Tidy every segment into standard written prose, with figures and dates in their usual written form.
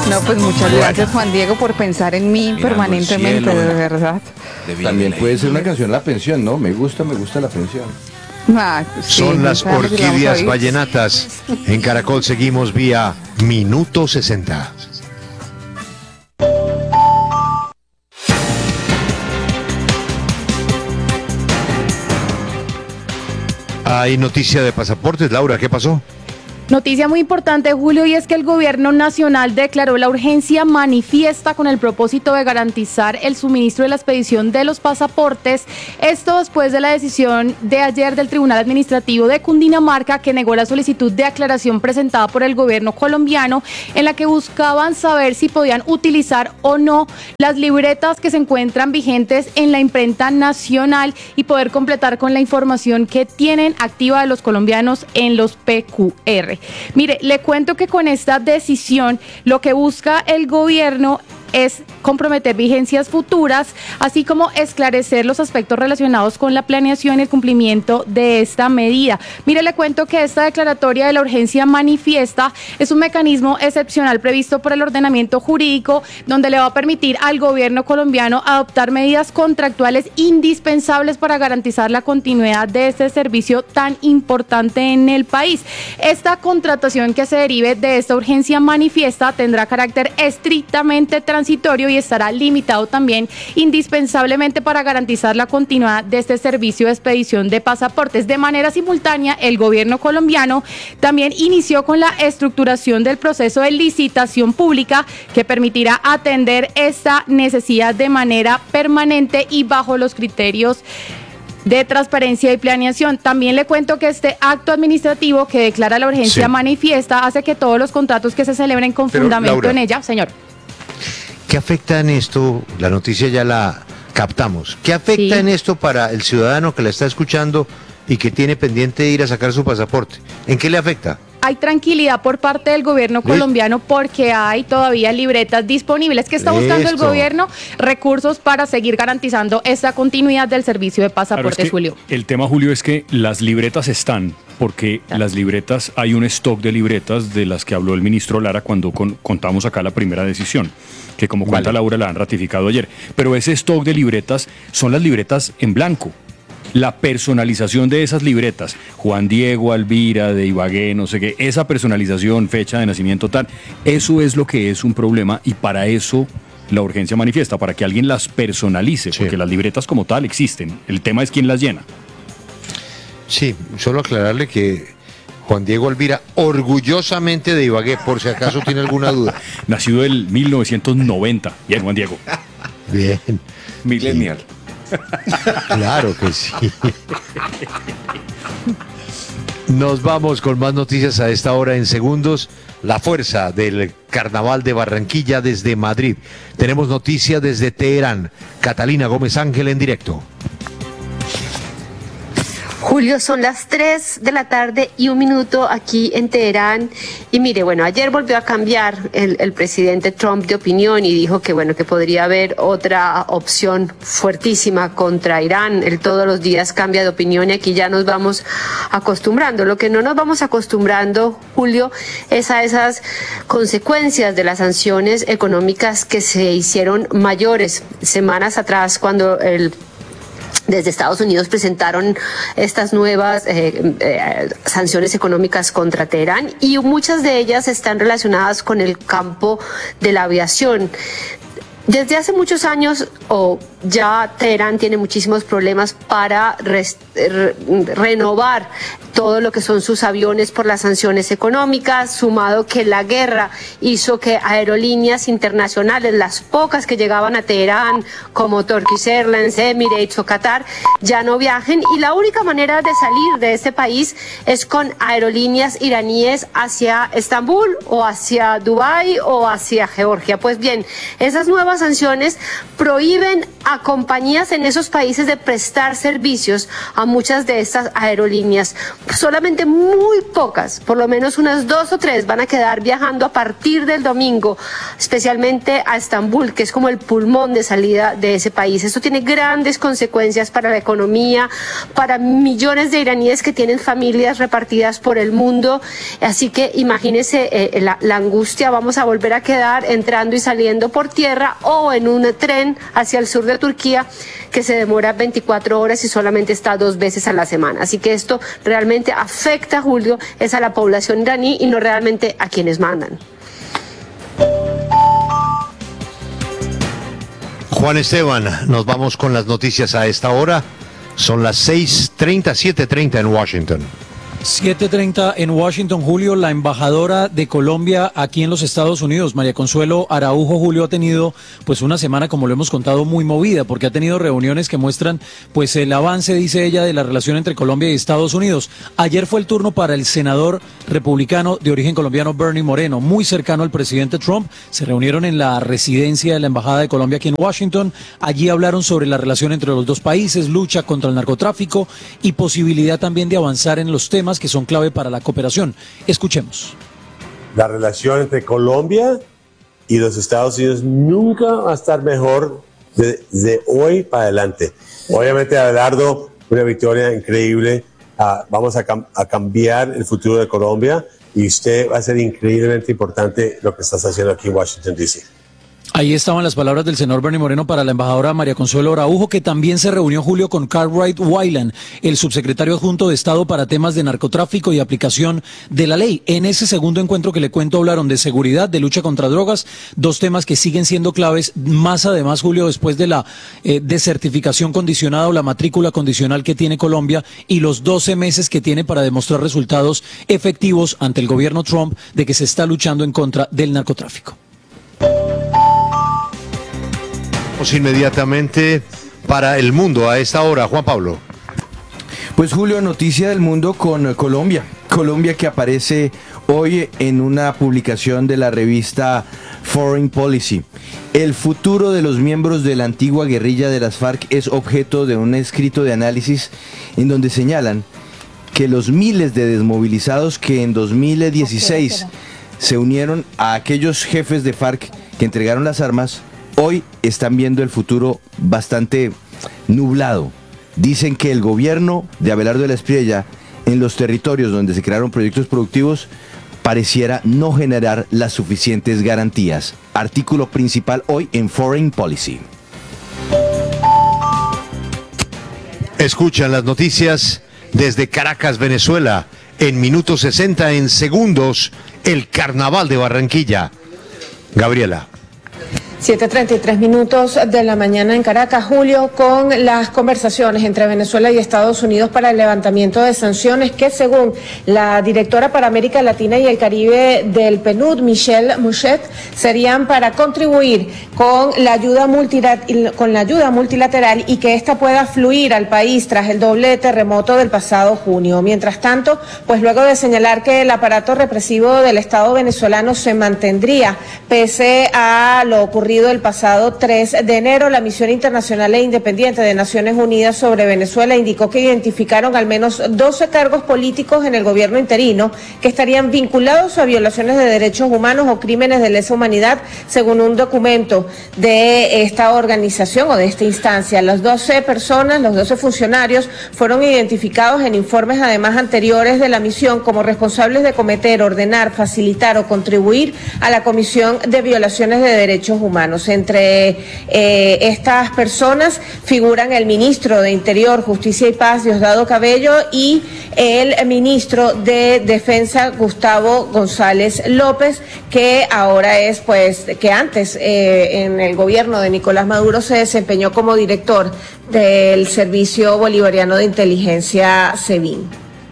No, pues muchas gracias, Juan Diego, por pensar en mí Mirando permanentemente, el cielo, de verdad. También puede ser una canción La Pensión, ¿no? Me gusta la pensión. Ah, sí, Son las sabemos que la vamos a orquídeas oír. vallenatas. En Caracol seguimos vía Minuto 60. Hay noticia de pasaportes, Laura, ¿qué pasó? Noticia muy importante, Julio, y es que el gobierno nacional declaró la urgencia manifiesta con el propósito de garantizar el suministro y la expedición de los pasaportes. Esto después de la decisión de ayer del Tribunal Administrativo de Cundinamarca, que negó la solicitud de aclaración presentada por el gobierno colombiano, en la que buscaban saber si podían utilizar o no las libretas que se encuentran vigentes en la imprenta nacional y poder completar con la información que tienen activa de los colombianos en los PQR. Mire, le cuento que con esta decisión lo que busca el gobierno es comprometer vigencias futuras, así como esclarecer los aspectos relacionados con la planeación y el cumplimiento de esta medida. Mire, le cuento que esta declaratoria de la urgencia manifiesta es un mecanismo excepcional previsto por el ordenamiento jurídico, donde le va a permitir al gobierno colombiano adoptar medidas contractuales indispensables para garantizar la continuidad de este servicio tan importante en el país. Esta contratación que se derive de esta urgencia manifiesta tendrá carácter estrictamente transitorio y estará limitado también indispensablemente para garantizar la continuidad de este servicio de expedición de pasaportes. De manera simultánea, el gobierno colombiano también inició con la estructuración del proceso de licitación pública que permitirá atender esta necesidad de manera permanente y bajo los criterios de transparencia y planeación. También le cuento que este acto administrativo que declara la urgencia manifiesta hace que todos los contratos que se celebren con fundamento Laura, en ella, señor. ¿Qué afecta en esto? La noticia ya la captamos. ¿Qué afecta en esto para el ciudadano que la está escuchando y que tiene pendiente de ir a sacar su pasaporte? ¿En qué le afecta? Hay tranquilidad por parte del gobierno colombiano porque hay todavía libretas disponibles. ¿Qué está buscando el gobierno? Recursos para seguir garantizando esa continuidad del servicio de pasaportes, claro, Julio. El tema, Julio, es que las libretas están, porque las libretas, hay un stock de libretas de las que habló el ministro Lara cuando contamos acá la primera decisión, que como cuenta Laura la han ratificado ayer. Pero ese stock de libretas son las libretas en blanco. La personalización de esas libretas, Juan Diego, Alvira, de Ibagué, no sé qué, esa personalización, fecha de nacimiento tal, eso es lo que es un problema y para eso la urgencia manifiesta, para que alguien las personalice, porque las libretas como tal existen, el tema es quién las llena. Sí, solo aclararle que Juan Diego Alvira, orgullosamente de Ibagué, por si acaso tiene alguna duda. Nacido en 1990, bien, Juan Diego. Bien. Millennial. Claro que sí. Nos vamos con más noticias a esta hora en segundos. La fuerza del Carnaval de Barranquilla desde Madrid. Tenemos noticias desde Teherán. Catalina Gómez Ángel en directo. Julio, son las 3 de la tarde y 1 minuto aquí en Teherán. Y mire, bueno, ayer volvió a cambiar el presidente Trump de opinión y dijo que, bueno, que podría haber otra opción fuertísima contra Irán. Él todos los días cambia de opinión y aquí ya nos vamos acostumbrando. Lo que no nos vamos acostumbrando, Julio, es a esas consecuencias de las sanciones económicas que se hicieron mayores semanas atrás cuando desde Estados Unidos presentaron estas nuevas sanciones económicas contra Teherán y muchas de ellas están relacionadas con el campo de la aviación. Desde hace muchos años, ya Teherán tiene muchísimos problemas para renovar todo lo que son sus aviones por las sanciones económicas, sumado que la guerra hizo que aerolíneas internacionales, las pocas que llegaban a Teherán, como Turkish Airlines, Emirates o Qatar, ya no viajen y la única manera de salir de este país es con aerolíneas iraníes hacia Estambul o hacia Dubái o hacia Georgia. Pues bien, esas nuevas sanciones prohíben a compañías en esos países de prestar servicios a muchas de estas aerolíneas. Solamente muy pocas, por lo menos unas 2 o 3, van a quedar viajando a partir del domingo, especialmente a Estambul, que es como el pulmón de salida de ese país. Esto tiene grandes consecuencias para la economía, para millones de iraníes que tienen familias repartidas por el mundo. Así que imagínense la angustia. Vamos a volver a quedar entrando y saliendo por tierra o en un tren hacia el sur de Turquía que se demora 24 horas y solamente está 2 veces a la semana. Así que esto realmente afecta, Julio, es a la población iraní y no realmente a quienes mandan. Juan Esteban, nos vamos con las noticias a esta hora. Son las 6:30, 7:30 en Washington. 7:30 en Washington, Julio. La embajadora de Colombia aquí en los Estados Unidos, María Consuelo Araujo, Julio, ha tenido pues una semana, como lo hemos contado, muy movida, porque ha tenido reuniones que muestran pues el avance, dice ella, de la relación entre Colombia y Estados Unidos. Ayer fue el turno para el senador republicano de origen colombiano Bernie Moreno, muy cercano al presidente Trump. Se reunieron en la residencia de la Embajada de Colombia aquí en Washington. Allí hablaron sobre la relación entre los dos países, lucha contra el narcotráfico y posibilidad también de avanzar en los temas que son clave para la cooperación. Escuchemos. La relación entre Colombia y los Estados Unidos nunca va a estar mejor de hoy para adelante. Obviamente, Abelardo, una victoria increíble. Vamos a cambiar el futuro de Colombia y usted va a ser increíblemente importante lo que estás haciendo aquí en Washington, D.C. Ahí estaban las palabras del senador Bernie Moreno para la embajadora María Consuelo Araujo, que también se reunió, Julio, con Cartwright Wyland, el subsecretario adjunto de Estado para temas de narcotráfico y aplicación de la ley. En ese segundo encuentro que le cuento hablaron de seguridad, de lucha contra drogas, 2 temas que siguen siendo claves, más además, Julio, después de la desertificación condicionada o la matrícula condicional que tiene Colombia y los 12 meses que tiene para demostrar resultados efectivos ante el gobierno Trump de que se está luchando en contra del narcotráfico. Inmediatamente para el mundo a esta hora, Juan Pablo. Pues Julio, noticia del mundo con Colombia. Colombia que aparece hoy en una publicación de la revista Foreign Policy. El futuro de los miembros de la antigua guerrilla de las FARC es objeto de un escrito de análisis en donde señalan que los miles de desmovilizados que en 2016 se unieron a aquellos jefes de FARC que entregaron las armas, hoy están viendo el futuro bastante nublado. Dicen que el gobierno de Abelardo de la Espriella, en los territorios donde se crearon proyectos productivos, pareciera no generar las suficientes garantías. Artículo principal hoy en Foreign Policy. Escuchan las noticias desde Caracas, Venezuela. En minutos 60, en segundos, el Carnaval de Barranquilla. Gabriela. 7:33 de la mañana en Caracas, Julio, con las conversaciones entre Venezuela y Estados Unidos para el levantamiento de sanciones que, según la directora para América Latina y el Caribe del PNUD, Michelle Mouchet, serían para contribuir con la ayuda multilateral y que ésta pueda fluir al país tras el doble terremoto del pasado junio. Mientras tanto, pues luego de señalar que el aparato represivo del Estado venezolano se mantendría pese a lo ocurrido el pasado 3 de enero, la Misión Internacional e Independiente de Naciones Unidas sobre Venezuela indicó que identificaron al menos 12 cargos políticos en el gobierno interino que estarían vinculados a violaciones de derechos humanos o crímenes de lesa humanidad, según un documento de esta organización o de esta instancia. Las 12 personas, los 12 funcionarios, fueron identificados en informes además anteriores de la misión como responsables de cometer, ordenar, facilitar o contribuir a la comisión de violaciones de derechos humanos. Entre estas personas figuran el ministro de Interior, Justicia y Paz, Diosdado Cabello, y el ministro de Defensa, Gustavo González López, que ahora es, pues, que antes en el gobierno de Nicolás Maduro se desempeñó como director del Servicio Bolivariano de Inteligencia, SEBIN.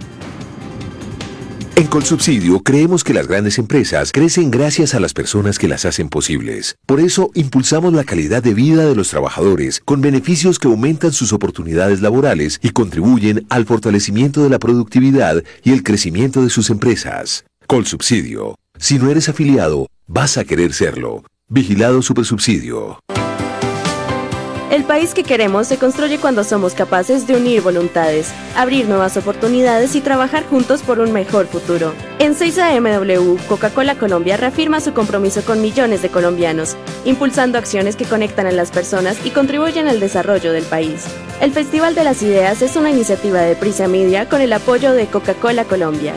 En Colsubsidio creemos que las grandes empresas crecen gracias a las personas que las hacen posibles. Por eso impulsamos la calidad de vida de los trabajadores con beneficios que aumentan sus oportunidades laborales y contribuyen al fortalecimiento de la productividad y el crecimiento de sus empresas. Colsubsidio. Si no eres afiliado, vas a querer serlo. Vigilado Supersubsidio. El país que queremos se construye cuando somos capaces de unir voluntades, abrir nuevas oportunidades y trabajar juntos por un mejor futuro. En 6AMW, Coca-Cola Colombia reafirma su compromiso con millones de colombianos, impulsando acciones que conectan a las personas y contribuyen al desarrollo del país. El Festival de las Ideas es una iniciativa de Prisa Media con el apoyo de Coca-Cola Colombia.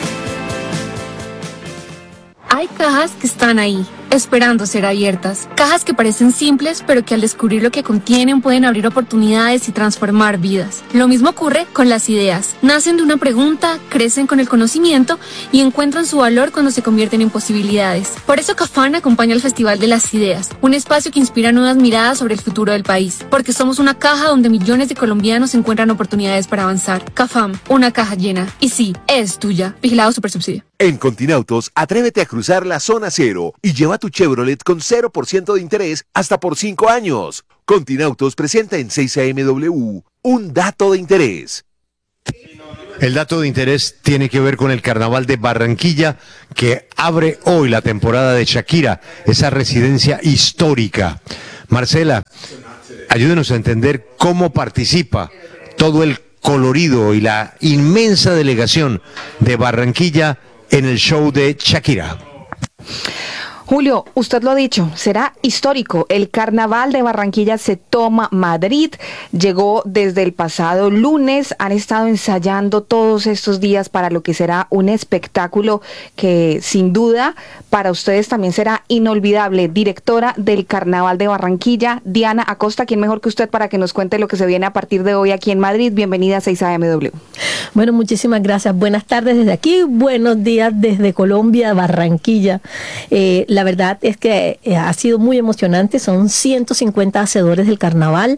Hay cajas que están ahí, esperando ser abiertas. Cajas que parecen simples, pero que al descubrir lo que contienen pueden abrir oportunidades y transformar vidas. Lo mismo ocurre con las ideas. Nacen de una pregunta, crecen con el conocimiento y encuentran su valor cuando se convierten en posibilidades. Por eso CAFAM acompaña al Festival de las Ideas, un espacio que inspira nuevas miradas sobre el futuro del país. Porque somos una caja donde millones de colombianos encuentran oportunidades para avanzar. CAFAM, una caja llena. Y sí, es tuya. Vigilado Supersubsidio. En Continautos, atrévete a cruzar la zona cero y lleva tu Chevrolet con 0% de interés hasta por 5 años. Continautos presenta en 6AMW un dato de interés. El dato de interés tiene que ver con el Carnaval de Barranquilla, que abre hoy la temporada de Shakira, esa residencia histórica. Marcela, ayúdenos a entender cómo participa todo el colorido y la inmensa delegación de Barranquilla en el show de Shakira. Julio, usted lo ha dicho, será histórico. El Carnaval de Barranquilla se toma Madrid. Llegó desde el pasado lunes. Han estado ensayando todos estos días para lo que será un espectáculo que sin duda para ustedes también será inolvidable. Directora del Carnaval de Barranquilla, Diana Acosta, ¿quién mejor que usted para que nos cuente lo que se viene a partir de hoy aquí en Madrid? Bienvenida a 6AMW. Bueno, muchísimas gracias. Buenas tardes desde aquí, buenos días desde Colombia, Barranquilla. La verdad es que ha sido muy emocionante. Son 150 hacedores del carnaval,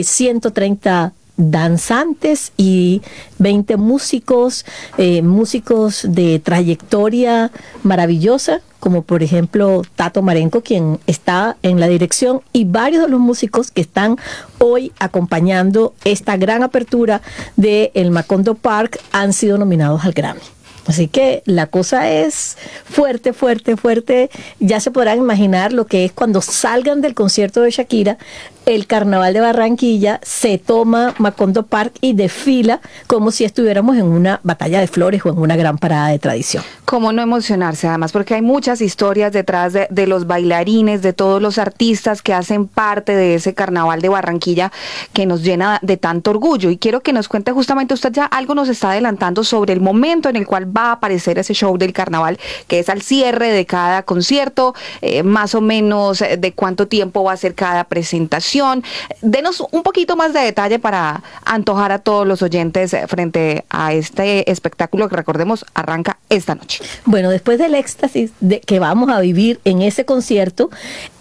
130 danzantes y 20 músicos, músicos de trayectoria maravillosa, como por ejemplo Tato Marenco, quien está en la dirección, y varios de los músicos que están hoy acompañando esta gran apertura del Macondo Park han sido nominados al Grammy. Así que la cosa es fuerte, fuerte, fuerte. Ya se podrán imaginar lo que es cuando salgan del concierto de Shakira, el Carnaval de Barranquilla se toma Macondo Park y desfila como si estuviéramos en una batalla de flores o en una gran parada de tradición. ¿Cómo no emocionarse? Además, porque hay muchas historias detrás de los bailarines, de todos los artistas que hacen parte de ese Carnaval de Barranquilla que nos llena de tanto orgullo. Y quiero que nos cuente justamente, usted ya algo nos está adelantando sobre el momento en el cual va a aparecer ese show del Carnaval, que es al cierre de cada concierto, más o menos de cuánto tiempo va a ser cada presentación. Denos un poquito más de detalle para antojar a todos los oyentes frente a este espectáculo que, recordemos, arranca esta noche. Bueno, después del éxtasis que vamos a vivir en ese concierto,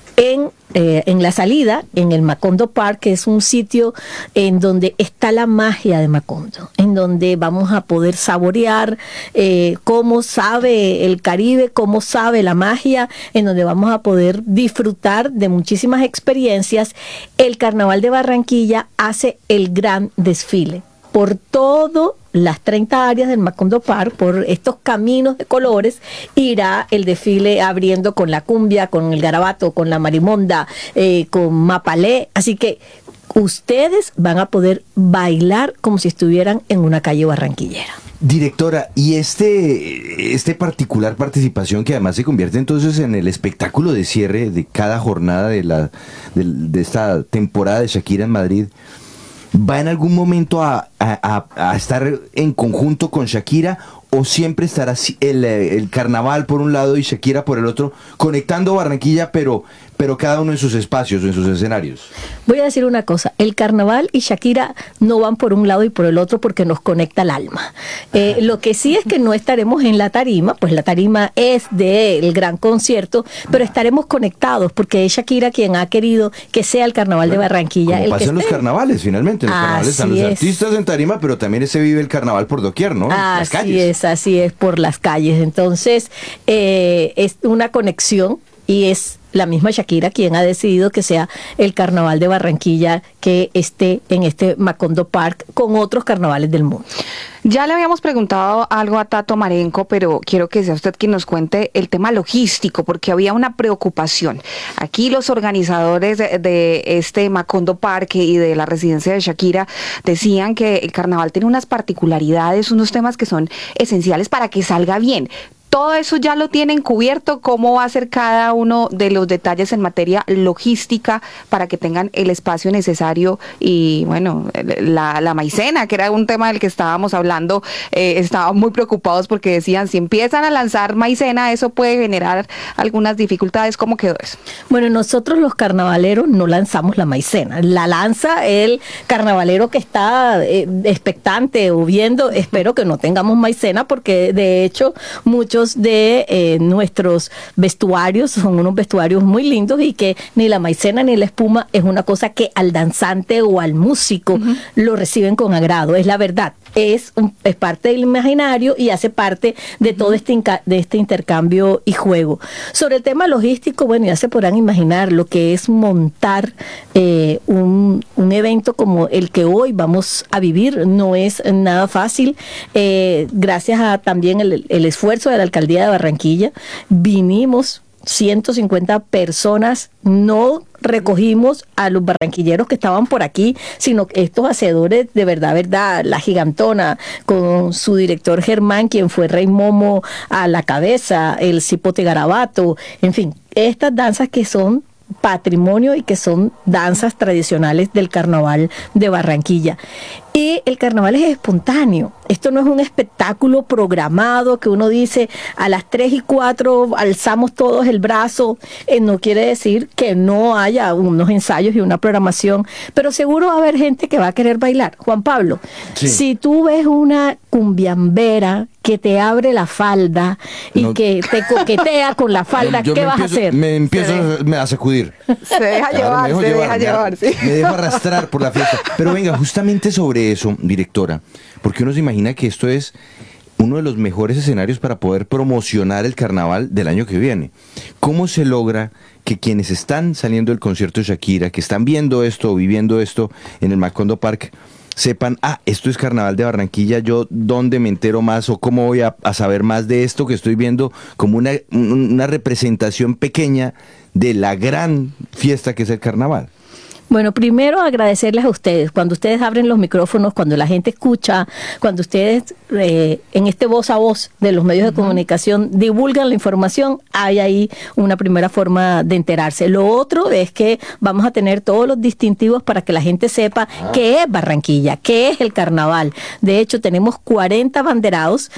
en la salida, en el Macondo Park, que es un sitio en donde está la magia de Macondo, en donde vamos a poder saborear cómo sabe el Caribe, cómo sabe la magia, en donde vamos a poder disfrutar de muchísimas experiencias. El Carnaval de Barranquilla hace el gran desfile por todo las 30 áreas del Macondo Park, por estos caminos de colores, irá el desfile abriendo con la cumbia, con el garabato, con la marimonda, con mapalé. Así que ustedes van a poder bailar como si estuvieran en una calle barranquillera. Directora, y este particular participación que además se convierte entonces en el espectáculo de cierre de cada jornada de esta temporada de Shakira en Madrid, ¿va en algún momento a estar en conjunto con Shakira o siempre estará el carnaval por un lado y Shakira por el otro, conectando Barranquilla, pero cada uno en sus espacios o en sus escenarios? Voy a decir una cosa, el carnaval y Shakira no van por un lado y por el otro porque nos conecta el alma. Lo que sí es que no estaremos en la tarima, pues la tarima es del gran concierto, pero estaremos conectados porque es Shakira quien ha querido que sea el carnaval de Barranquilla. Como pasa en los carnavales, finalmente. En los carnavales están los artistas en tarima, pero también se vive el carnaval por doquier, ¿no? Las calles. Así es, por las calles. Entonces, es una conexión y es la misma Shakira quien ha decidido que sea el carnaval de Barranquilla que esté en este Macondo Park con otros carnavales del mundo. Ya le habíamos preguntado algo a Tato Marenco, pero quiero que sea usted quien nos cuente el tema logístico, porque había una preocupación. Aquí los organizadores de este Macondo Parque y de la residencia de Shakira decían que el carnaval tiene unas particularidades, unos temas que son esenciales para que salga bien. Todo eso ya lo tienen cubierto. ¿Cómo va a ser cada uno de los detalles en materia logística para que tengan el espacio necesario? Y bueno, la maicena, que era un tema del que estábamos hablando, estaban muy preocupados porque decían, si empiezan a lanzar maicena, eso puede generar algunas dificultades. ¿Cómo quedó eso? Bueno, nosotros los carnavaleros no lanzamos la maicena, la lanza el carnavalero que está expectante o viendo. Espero que no tengamos maicena, porque de hecho muchos de nuestros vestuarios son unos vestuarios muy lindos, y que ni la maicena ni la espuma es una cosa que al danzante o al músico lo reciben con agrado. Es la verdad, es parte del imaginario y hace parte de todo este intercambio y juego. Sobre el tema logístico, bueno, ya se podrán imaginar lo que es montar un evento como el que hoy vamos a vivir. No es nada fácil. Gracias a también el esfuerzo de la Alcaldía de Barranquilla, vinimos 150 personas, no recogimos a los barranquilleros que estaban por aquí, sino estos hacedores de verdad, la Gigantona, con su director Germán, quien fue Rey Momo a la cabeza, el Cipote Garabato, en fin, estas danzas que son patrimonio y que son danzas tradicionales del carnaval de Barranquilla. Y el carnaval es espontáneo. Esto no es un espectáculo programado que uno dice a las 3:04 alzamos todos el brazo. No quiere decir que no haya unos ensayos y una programación, pero seguro va a haber gente que va a querer bailar. Juan Pablo, sí. Si tú ves una cumbiambera que te abre la falda y que te coquetea con la falda, ¿qué vas a hacer? Me empiezo a sacudir. Se deja llevar, sí. Me dejo arrastrar por la fiesta. Pero venga, justamente sobre eso, directora, porque uno se imagina que esto es uno de los mejores escenarios para poder promocionar el carnaval del año que viene. ¿Cómo se logra que quienes están saliendo del concierto de Shakira, que están viendo esto o viviendo esto en el Macondo Park, sepan, esto es Carnaval de Barranquilla, yo dónde me entero más o cómo voy a saber más de esto que estoy viendo como una representación pequeña de la gran fiesta que es el carnaval? Bueno, primero agradecerles a ustedes. Cuando ustedes abren los micrófonos, cuando la gente escucha, cuando ustedes en este voz a voz de los medios de comunicación divulgan la información, hay ahí una primera forma de enterarse. Lo otro es que vamos a tener todos los distintivos para que la gente sepa qué es Barranquilla, qué es el carnaval. De hecho, tenemos 40 banderados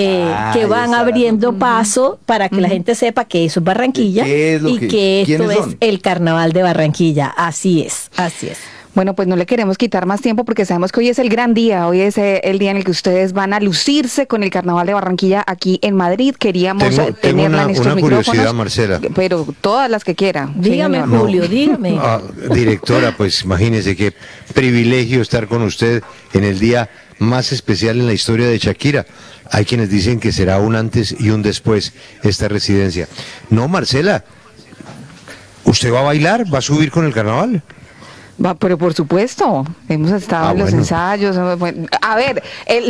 que van abriendo paso para que la gente sepa que eso es Barranquilla y que esto es el carnaval de Barranquilla. Así es. Así es. Bueno, pues no le queremos quitar más tiempo porque sabemos que hoy es el gran día, hoy es el día en el que ustedes van a lucirse con el Carnaval de Barranquilla aquí en Madrid. Queríamos tenerla en estos micrófonos. Tengo una curiosidad, Marcela. Pero todas las que quiera. Dígame, sí, Julio, dígame. Directora, pues imagínese qué privilegio estar con usted en el día más especial en la historia de Shakira. Hay quienes dicen que será un antes y un después esta residencia. No, Marcela, ¿usted va a bailar? ¿Va a subir con el carnaval? Pero por supuesto, hemos estado en los ensayos. A ver,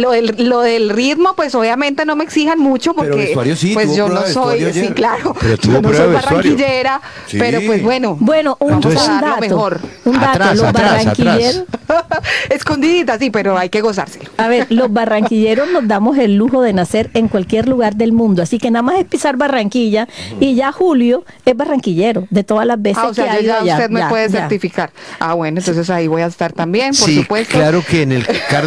lo del ritmo, pues obviamente no me exijan mucho porque sí, pues yo no soy, sí, claro, yo no soy barranquillera, sí. Pero pues bueno, vamos a dar lo mejor. Un dato, los barranquilleros. Escondidita, sí, pero hay que gozárselo. A ver, los barranquilleros nos damos el lujo de nacer en cualquier lugar del mundo, así que nada más es pisar Barranquilla y ya Julio es barranquillero de todas las veces o sea, que ha ido allá. Usted me puede certificar. Bueno, entonces ahí voy a estar también, por supuesto. Claro que en el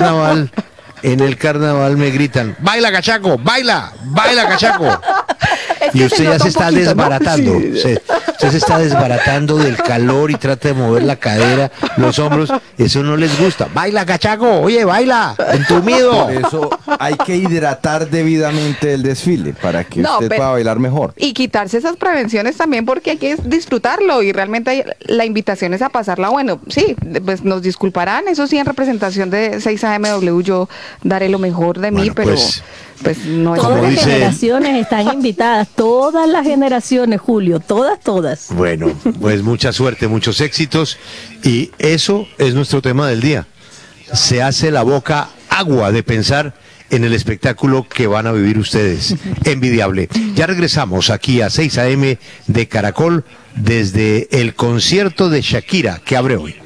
carnaval me gritan, baila cachaco, baila cachaco. Y usted ya se está desbaratando, ¿no? Usted se está desbaratando del calor y trata de mover la cadera, los hombros, eso no les gusta. Baila cachaco, oye, baila, entumido. Por eso hay que hidratar debidamente el desfile para que usted pueda bailar mejor. Y quitarse esas prevenciones también porque hay que disfrutarlo y realmente la invitación es a pasarla bueno. Sí, pues nos disculparán, eso sí, en representación de 6AMW yo daré lo mejor de mí, pero... pues no es Todas las dice- generaciones están invitadas, todas las generaciones, Julio, todas. Bueno, pues mucha suerte, muchos éxitos y eso es nuestro tema del día. Se hace la boca agua de pensar en el espectáculo que van a vivir ustedes. Envidiable. Ya regresamos aquí a 6 a.m. de Caracol desde el concierto de Shakira que abre hoy.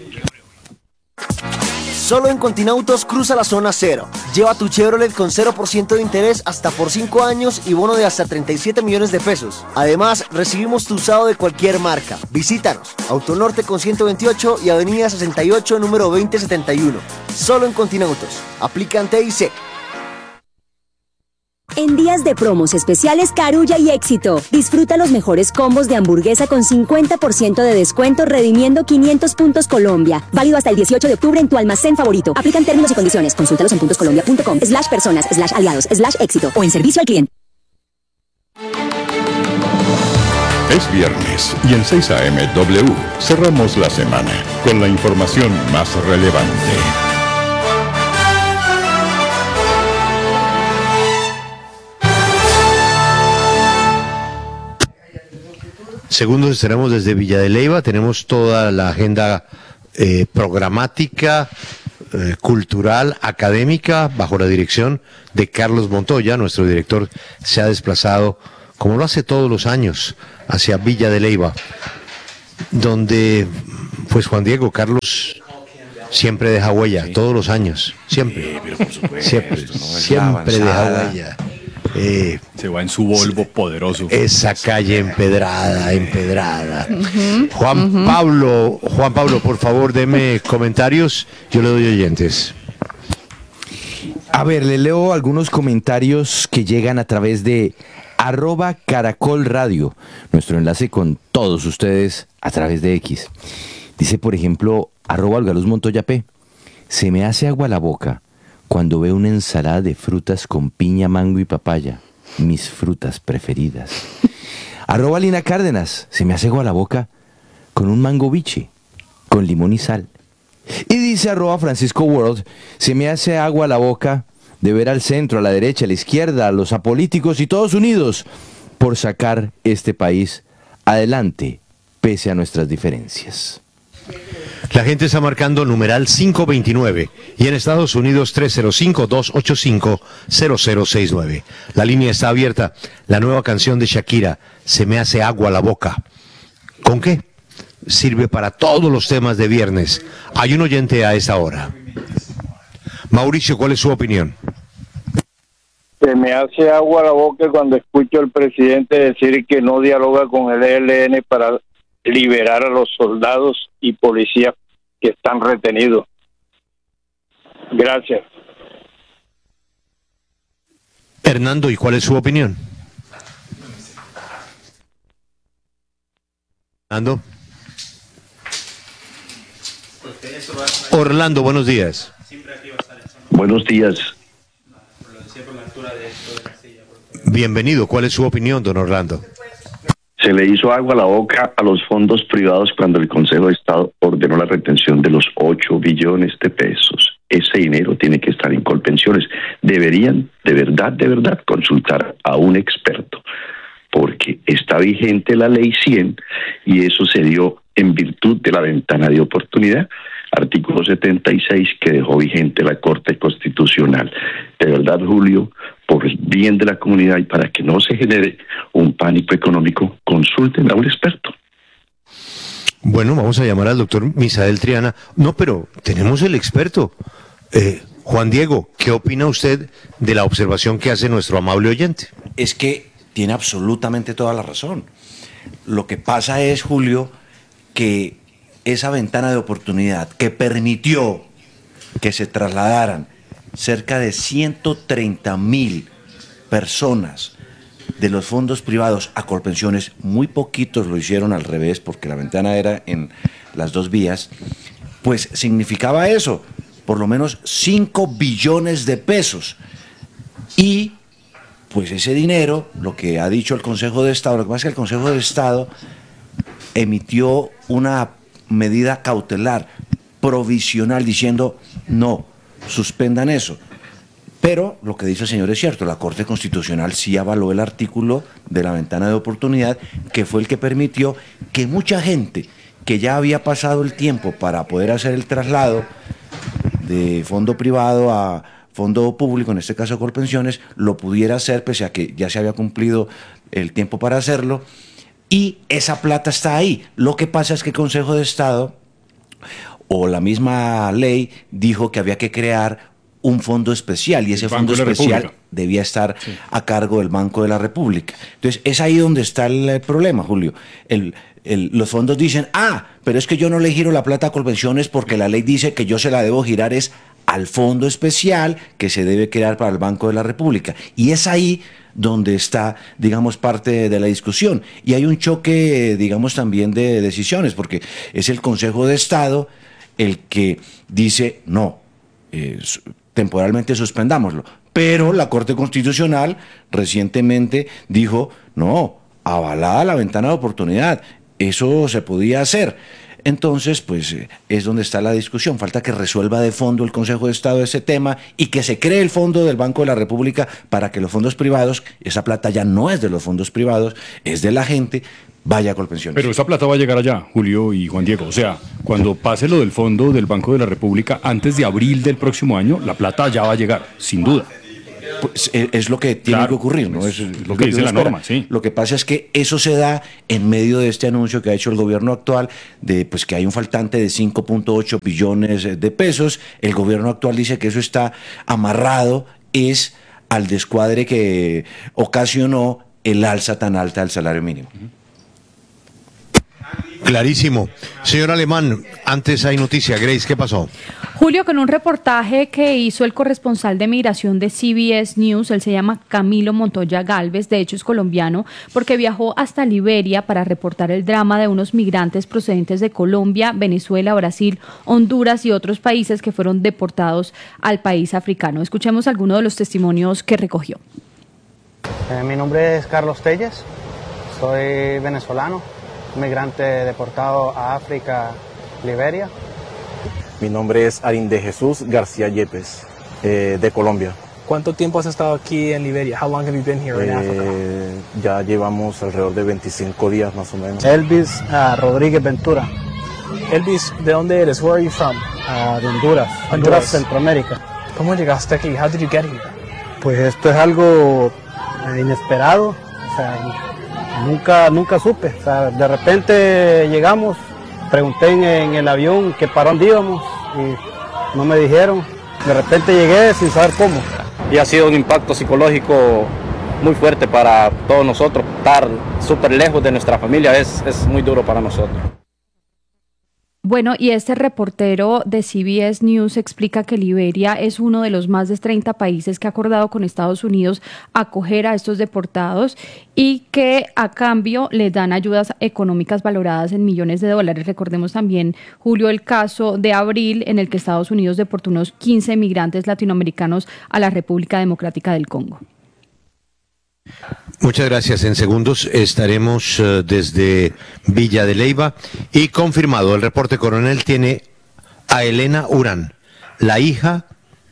Solo en Continautos cruza la zona cero. Lleva tu Chevrolet con 0% de interés hasta por 5 años y bono de hasta 37 millones de pesos. Además, recibimos tu usado de cualquier marca. Visítanos. Autonorte con 128 y Avenida 68, número 2071. Solo en Continautos. Aplican TIC. En días de promos especiales Carulla y Éxito, disfruta los mejores combos de hamburguesa con 50% de descuento redimiendo 500 puntos Colombia. Válido hasta el 18 de octubre en tu almacén favorito. Aplican términos y condiciones. Consúltalos en puntoscolombia.com/personas/aliados/éxito o en servicio al cliente. Es viernes y en 6 a.m. W cerramos la semana con la información más relevante. Segundos, estaremos desde Villa de Leyva, tenemos toda la agenda programática, cultural, académica, bajo la dirección de Carlos Montoya. Nuestro director se ha desplazado, como lo hace todos los años, hacia Villa de Leyva, donde, pues Juan Diego, Carlos siempre deja huella, todos los años, siempre, pero por supuesto, siempre deja huella. Se va en su Volvo poderoso. Esa calle empedrada. Juan Pablo, por favor, deme comentarios, yo le doy oyentes. A ver, le leo algunos comentarios que llegan a través de @Caracol Radio, nuestro enlace con todos ustedes a través de X. Dice, por ejemplo, @Olgaluz Montoya P. Se me hace agua la boca cuando veo una ensalada de frutas con piña, mango y papaya, mis frutas preferidas. @Lina Cárdenas, se me hace agua la boca con un mango biche, con limón y sal. Y dice @Francisco World, se me hace agua la boca de ver al centro, a la derecha, a la izquierda, a los apolíticos y todos unidos por sacar este país adelante, pese a nuestras diferencias. La gente está marcando numeral 529 y en Estados Unidos 305-285-0069. La línea está abierta. La nueva canción de Shakira, Se me hace agua la boca. ¿Con qué? Sirve para todos los temas de viernes. Hay un oyente a esta hora. Mauricio, ¿cuál es su opinión? Se me hace agua la boca cuando escucho al presidente decir que no dialoga con el ELN para liberar a los soldados y policías que están retenidos. Gracias. Hernando, ¿y cuál es su opinión? Hernando. Orlando, buenos días. Buenos días. Bienvenido. ¿Cuál es su opinión, don Orlando? Se le hizo agua a la boca a los fondos privados cuando el Consejo de Estado ordenó la retención de los 8 billones de pesos. Ese dinero tiene que estar en Colpensiones. Deberían, de verdad, consultar a un experto, porque está vigente la ley 100 y eso se dio en virtud de la ventana de oportunidad, artículo 76 que dejó vigente la Corte Constitucional. De verdad, Julio, por el bien de la comunidad y para que no se genere un pánico económico, consulten a un experto. Bueno, vamos a llamar al doctor Misael Triana. No, pero tenemos el experto. Juan Diego, ¿qué opina usted de la observación que hace nuestro amable oyente? Es que tiene absolutamente toda la razón. Lo que pasa es, Julio, que esa ventana de oportunidad que permitió que se trasladaran cerca de 130.000 personas de los fondos privados a Colpensiones, muy poquitos lo hicieron al revés porque la ventana era en las dos vías, pues significaba eso, por lo menos 5 billones de pesos. Y pues ese dinero, lo que ha dicho el Consejo de Estado, lo que pasa es que el Consejo de Estado emitió una medida cautelar, provisional, diciendo no, suspendan eso. Pero lo que dice el señor es cierto, la Corte Constitucional sí avaló el artículo de la ventana de oportunidad, que fue el que permitió que mucha gente que ya había pasado el tiempo para poder hacer el traslado de fondo privado a fondo público, en este caso Colpensiones, lo pudiera hacer pese a que ya se había cumplido el tiempo para hacerlo, y esa plata está ahí. Lo que pasa es que el Consejo de Estado o la misma ley dijo que había que crear un fondo especial, y ese fondo especial debía estar a cargo del Banco de la República. Entonces, es ahí donde está el problema, Julio. Los fondos dicen, pero es que yo no le giro la plata a Colpensiones porque la ley dice que yo se la debo girar es al fondo especial que se debe crear para el Banco de la República. Y es ahí donde está, digamos, parte de la discusión. Y hay un choque, digamos, también de decisiones, porque es el Consejo de Estado el que dice, no, temporalmente suspendámoslo. Pero la Corte Constitucional recientemente dijo, no, avalada la ventana de oportunidad, eso se podía hacer. Entonces, pues es donde está la discusión. Falta que resuelva de fondo el Consejo de Estado ese tema y que se cree el fondo del Banco de la República para que los fondos privados, esa plata ya no es de los fondos privados, es de la gente, vaya a Colpensiones. Pero esa plata va a llegar allá, Julio y Juan Diego. O sea, cuando pase lo del fondo del Banco de la República, antes de abril del próximo año, la plata ya va a llegar, sin duda. Pues es lo que tiene que ocurrir, ¿no? Es lo que dice la norma, sí. Lo que pasa es que eso se da en medio de este anuncio que ha hecho el gobierno actual de pues que hay un faltante de 5.8 billones de pesos. El gobierno actual dice que eso está amarrado es al descuadre que ocasionó el alza tan alta del salario mínimo. Clarísimo. Señor Alemán, antes hay noticia. Grace, ¿qué pasó? Julio, con un reportaje que hizo el corresponsal de migración de CBS News, él se llama Camilo Montoya Galvez, de hecho es colombiano, porque viajó hasta Liberia para reportar el drama de unos migrantes procedentes de Colombia, Venezuela, Brasil, Honduras y otros países que fueron deportados al país africano. Escuchemos algunos de los testimonios que recogió. Mi nombre es Carlos Telles, soy venezolano, migrante deportado a África, Liberia. Mi nombre es Arin de Jesús García Yepes, de Colombia. ¿Cuánto tiempo has estado aquí en Liberia? How long have you been here in Africa? Ya llevamos alrededor de 25 días más o menos. Elvis Rodríguez Ventura. Elvis, ¿de dónde eres? Where are you from? De Honduras. Honduras, Centroamérica. ¿Cómo llegaste aquí? How did you get here? Pues esto es algo inesperado, o sea, nunca supe. O sea, de repente llegamos, pregunté en el avión que para dónde íbamos y no me dijeron. De repente llegué sin saber cómo. Y ha sido un impacto psicológico muy fuerte para todos nosotros. Estar súper lejos de nuestra familia es muy duro para nosotros. Bueno, y este reportero de CBS News explica que Liberia es uno de los más de 30 países que ha acordado con Estados Unidos acoger a estos deportados y que a cambio les dan ayudas económicas valoradas en millones de dólares. Recordemos también, Julio, el caso de abril en el que Estados Unidos deportó unos 15 migrantes latinoamericanos a la República Democrática del Congo. Muchas gracias. En segundos estaremos desde Villa de Leyva y confirmado, el reporte coronel tiene a Elena Urán, la hija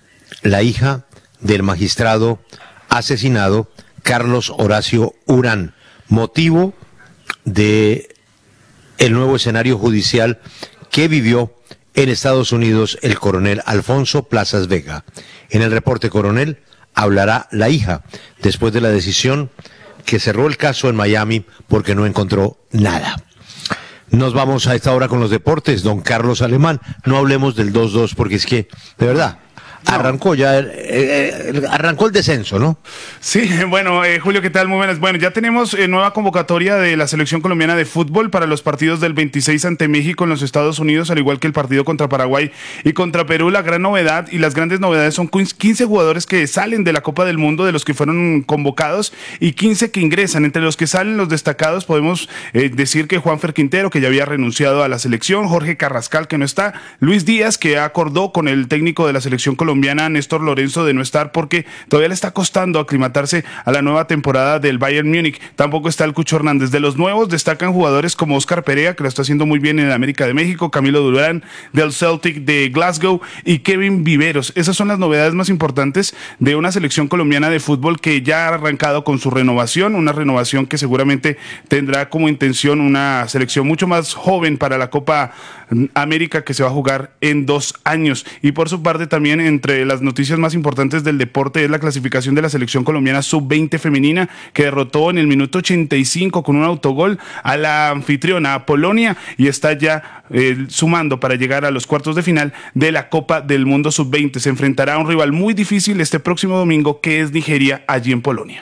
del magistrado asesinado Carlos Horacio Urán, motivo de el nuevo escenario judicial que vivió en Estados Unidos el coronel Alfonso Plazas Vega. En el reporte coronel hablará la hija después de la decisión que cerró el caso en Miami porque no encontró nada. Nos vamos a esta hora con los deportes, don Carlos Alemán. No hablemos del 2-2 porque es que, de verdad, arrancó ya, arrancó el descenso, ¿no? Sí, bueno, Julio, ¿qué tal? Muy buenas. Bueno, ya tenemos nueva convocatoria de la selección colombiana de fútbol para los partidos del 26 ante México en los Estados Unidos, al igual que el partido contra Paraguay y contra Perú. La gran novedad y las grandes novedades son 15 jugadores que salen de la Copa del Mundo, de los que fueron convocados, y 15 que ingresan. Entre los que salen los destacados podemos decir que Juanfer Quintero, que ya había renunciado a la selección, Jorge Carrascal, que no está, Luis Díaz, que acordó con el técnico de la selección colombiana, colombiana Néstor Lorenzo de no estar porque todavía le está costando aclimatarse a la nueva temporada del Bayern Múnich. Tampoco está el Cucho Hernández. De los nuevos destacan jugadores como Oscar Perea, que lo está haciendo muy bien en el América de México, Camilo Durán del Celtic de Glasgow y Kevin Viveros. Esas son las novedades más importantes de una selección colombiana de fútbol que ya ha arrancado con su renovación, una renovación que seguramente tendrá como intención una selección mucho más joven para la Copa América que se va a jugar en 2 años. Y por su parte también entre las noticias más importantes del deporte es la clasificación de la selección colombiana sub-20 femenina que derrotó en el minuto 85 con un autogol a la anfitriona, a Polonia, y está ya sumando para llegar a los cuartos de final de la Copa del Mundo sub-20. Se enfrentará a un rival muy difícil este próximo domingo que es Nigeria, allí en Polonia.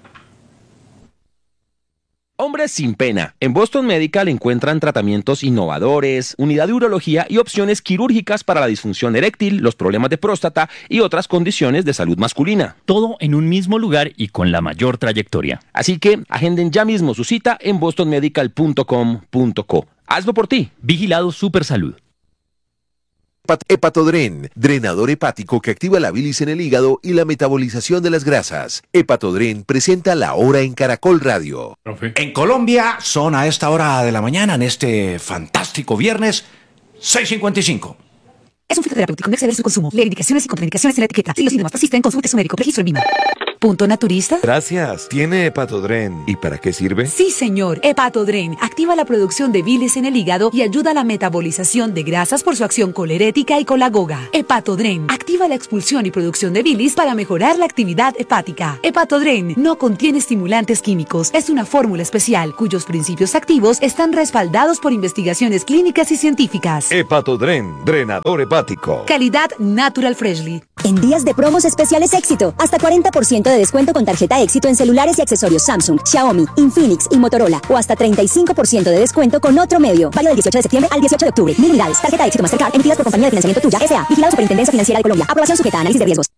Hombres sin pena. En Boston Medical encuentran tratamientos innovadores, unidad de urología y opciones quirúrgicas para la disfunción eréctil, los problemas de próstata y otras condiciones de salud masculina. Todo en un mismo lugar y con la mayor trayectoria. Así que agenden ya mismo su cita en bostonmedical.com.co. Hazlo por ti. Vigilado Supersalud. Hepatodren, drenador hepático que activa la bilis en el hígado y la metabolización de las grasas. Hepatodren presenta La Hora en Caracol Radio. En Colombia son a esta hora de la mañana, en este fantástico viernes, 6:55. Es un fitoterapéutico, no exceder su consumo. Leer indicaciones y contraindicaciones en la etiqueta. Si los síntomas persisten, consulte a su médico. Registro en BIMA. ¿Punto naturista? Gracias. ¿Tiene Hepatodren? ¿Y para qué sirve? Sí, señor. Hepatodren activa la producción de bilis en el hígado y ayuda a la metabolización de grasas por su acción colerética y colagoga. Hepatodren activa la expulsión y producción de bilis para mejorar la actividad hepática. Hepatodren no contiene estimulantes químicos. Es una fórmula especial cuyos principios activos están respaldados por investigaciones clínicas y científicas. Hepatodren, drenador hepático. Calidad Natural Freshly. En días de promos especiales Éxito, hasta 40% de descuento con tarjeta Éxito en celulares y accesorios Samsung, Xiaomi, Infinix y Motorola, o hasta 35% de descuento con otro medio. Válido del 18 de septiembre al 18 de octubre. 1000 unidades. Tarjeta Éxito Mastercard emitidas por compañía de financiamiento Tuya S.A. Vigilado Superintendencia Financiera de Colombia. Aprobación sujeta a análisis de riesgos.